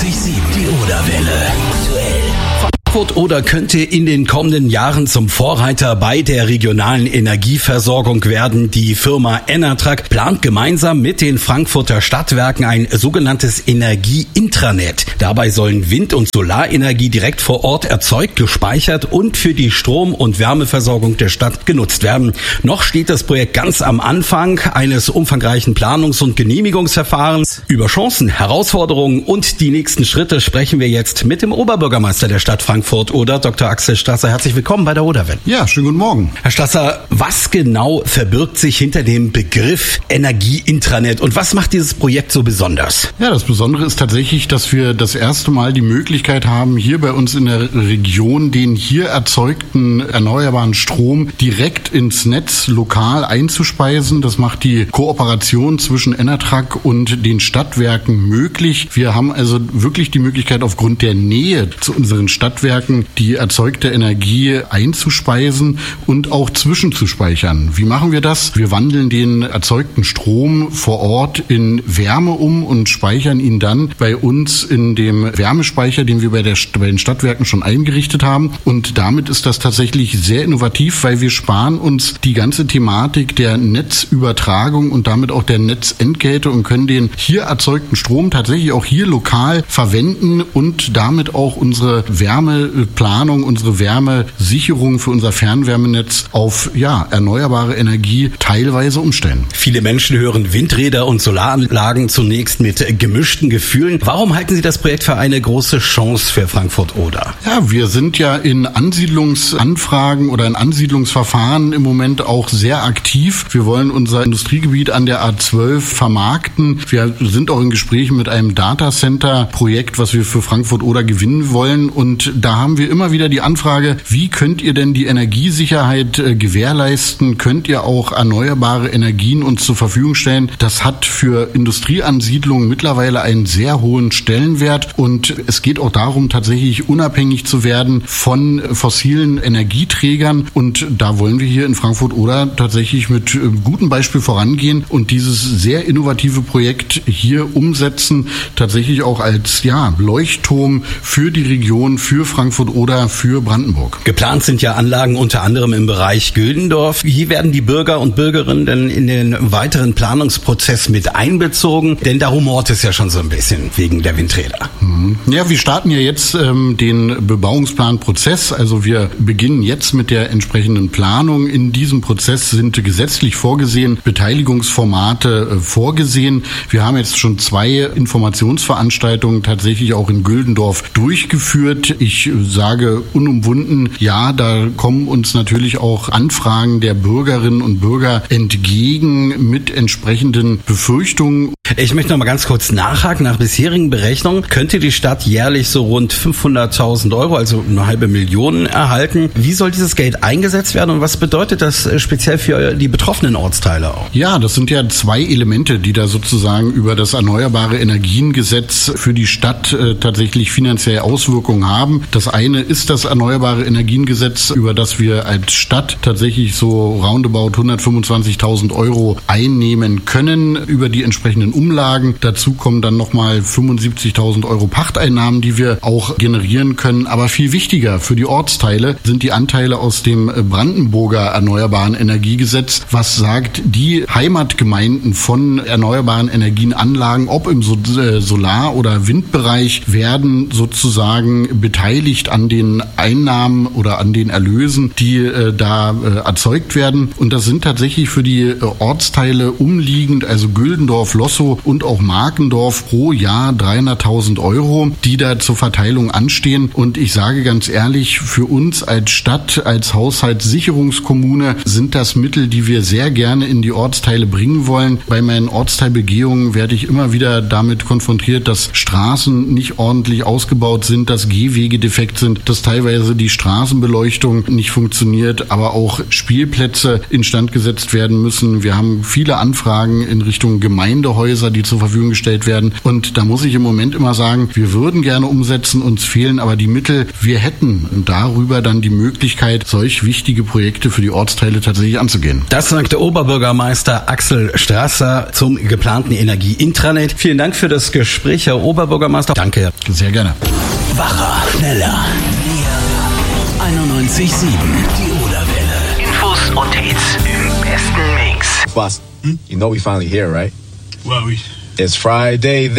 die Oderwelle. Aktuell. Frankfurt Oder könnte in den kommenden Jahren zum Vorreiter bei der regionalen Energieversorgung werden. Die Firma Enatrag plant gemeinsam mit den Frankfurter Stadtwerken ein sogenanntes Energie-Intranet. Dabei sollen Wind- und Solarenergie direkt vor Ort erzeugt, gespeichert und für die Strom- und Wärmeversorgung der Stadt genutzt werden. Noch steht das Projekt ganz am Anfang eines umfangreichen Planungs- und Genehmigungsverfahrens. Über Chancen, Herausforderungen und die nächsten Schritte sprechen wir jetzt mit dem Oberbürgermeister der Stadt Frankfurt Oder, Dr. Axel Stasser. Herzlich willkommen bei der Oderwelle. Ja, schönen guten Morgen. Herr Stasser, was genau verbirgt sich hinter dem Begriff Energie-Intranet und was macht dieses Projekt so besonders? Ja, das Besondere ist tatsächlich, dass wir das erste Mal die Möglichkeit haben, hier bei uns in der Region den hier erzeugten erneuerbaren Strom direkt ins Netz lokal einzuspeisen. Das macht die Kooperation zwischen Enatrag und den Stadtwerken möglich. Wir haben also wirklich die Möglichkeit, aufgrund der Nähe zu unseren Stadtwerken die erzeugte Energie einzuspeisen und auch zwischenzuspeichern. Wie machen wir das? Wir wandeln den erzeugten Strom vor Ort in Wärme um und speichern ihn dann bei uns in dem Wärmespeicher, den wir bei den Stadtwerken schon eingerichtet haben. Und damit ist das tatsächlich sehr innovativ, weil wir sparen uns die ganze Thematik der Netzübertragung und damit auch der Netzentgelte und können den hier erzeugten Strom tatsächlich auch hier lokal verwenden und damit auch unsere Wärmeplanung, unsere Wärmesicherung für unser Fernwärmenetz auf erneuerbare Energie teilweise umstellen. Viele Menschen hören Windräder und Solaranlagen zunächst mit gemischten Gefühlen. Warum halten Sie das Projekt für eine große Chance für Frankfurt Oder? Ja, wir sind ja in Ansiedlungsanfragen oder in Ansiedlungsverfahren im Moment auch sehr aktiv. Wir wollen unser Industriegebiet an der A12 vermarkten. Wir sind auch in Gesprächen mit einem Datacenter-Projekt, was wir für Frankfurt Oder gewinnen wollen. Und da haben wir immer wieder die Anfrage, wie könnt ihr denn die Energiesicherheit gewährleisten? Könnt ihr auch erneuerbare Energien uns zur Verfügung stellen? Das hat für Industrieansiedlungen mittlerweile einen sehr hohen Stellenwert. Und es geht auch darum, tatsächlich unabhängig zu werden von fossilen Energieträgern. Und da wollen wir hier in Frankfurt Oder tatsächlich mit gutem Beispiel vorangehen und dieses sehr innovative Projekt hier umsetzen, tatsächlich auch als Leuchtturm für die Region, für Frankfurt Oder, für Brandenburg. Geplant sind ja Anlagen unter anderem im Bereich Güldendorf. Wie werden die Bürger und Bürgerinnen denn in den weiteren Planungsprozess mit einbezogen? Denn da rumort es ja schon so ein bisschen wegen der Windräder. Ja, wir starten ja jetzt den Bebauungsplanprozess. Also wir beginnen jetzt mit der entsprechenden Planung. In diesem Prozess sind gesetzlich vorgesehen Beteiligungsformate vorgesehen. Wir haben jetzt schon 2 Informationsveranstaltungen tatsächlich auch in Güldendorf durchgeführt. Ich sage unumwunden, ja, da kommen uns natürlich auch Anfragen der Bürgerinnen und Bürger entgegen mit entsprechenden Befürchtungen. Ich möchte noch mal ganz kurz nachhaken. Nach bisherigen Berechnungen könnte die Stadt jährlich so rund 500.000 €, also eine halbe Million, erhalten. Wie soll dieses Geld eingesetzt werden und was bedeutet das speziell für die betroffenen Ortsteile auch? Ja, das sind ja 2 Elemente, die da sozusagen über das Erneuerbare Energiengesetz für die Stadt tatsächlich finanziell Auswirkungen haben. Das eine ist das Erneuerbare Energiengesetz, über das wir als Stadt tatsächlich so roundabout 125.000 € einnehmen können über die entsprechenden Umlagen. Dazu kommen dann nochmal 75.000 € Pachteinnahmen, die wir auch generieren können. Aber viel wichtiger für die Ortsteile sind die Anteile aus dem Brandenburger Erneuerbaren Energiegesetz, was sagt, die Heimatgemeinden von erneuerbaren Energienanlagen, ob im Solar- oder Windbereich, werden sozusagen beteiligt an den Einnahmen oder an den Erlösen, die da erzeugt werden. Und das sind tatsächlich für die Ortsteile umliegend, also Güldendorf, Lossow und auch Markendorf, pro Jahr 300.000 €, die da zur Verteilung anstehen. Und ich sage ganz ehrlich, für uns als Stadt, als Haushaltssicherungskommune sind das Mittel, die wir sehr gerne in die Ortsteile bringen wollen. Bei meinen Ortsteilbegehungen werde ich immer wieder damit konfrontiert, dass Straßen nicht ordentlich ausgebaut sind, dass Gehwege defekt sind, dass teilweise die Straßenbeleuchtung nicht funktioniert, aber auch Spielplätze instand gesetzt werden müssen. Wir haben viele Anfragen in Richtung Gemeindehäuser Häuser, die zur Verfügung gestellt werden. Und da muss ich im Moment immer sagen, wir würden gerne umsetzen, uns fehlen aber die Mittel. Wir hätten darüber dann die Möglichkeit, solch wichtige Projekte für die Ortsteile tatsächlich anzugehen. Das sagte Oberbürgermeister Axel Strasser zum geplanten Energie-Intranet. Vielen Dank für das Gespräch, Herr Oberbürgermeister. Danke. Sehr gerne. Wacher, schneller, näher. 91.7, die Oderwelle. Infos und Hits im besten Mix. Boss, you know we finally here, right? Well, It's Friday.